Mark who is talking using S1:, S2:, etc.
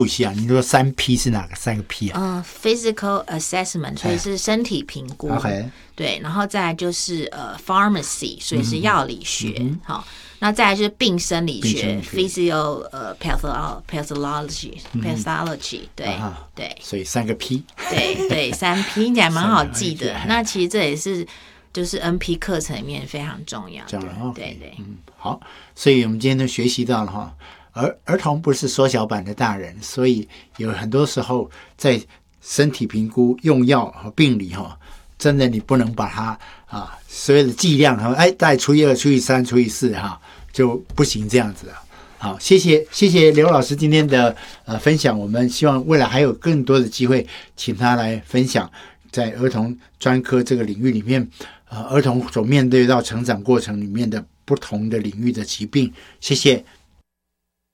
S1: 一下，你说3P 是哪个3个 P 啊
S2: ？Physical assessment， 所以是身体评估。
S1: OK，
S2: 对，然后再来就是pharmacy， 所以是药理学。好，那再来就是病生理学 ，physio pathology， 对对，
S1: 所以3个 P，
S2: 对3P 听起来蛮好记的。那其实这也是就是 NP 课程里面非常重要的。对对，
S1: 好，所以我们今天都学习到了哈。儿童不是缩小版的大人，所以有很多时候在身体评估、用药和病理真的你不能把它所有的剂量大概除以2、除以3、除以4就不行这样子了。好，谢谢刘老师今天的分享。我们希望未来还有更多的机会，请他来分享在儿童专科这个领域里面，儿童所面对到成长过程里面的不同的领域的疾病。谢谢。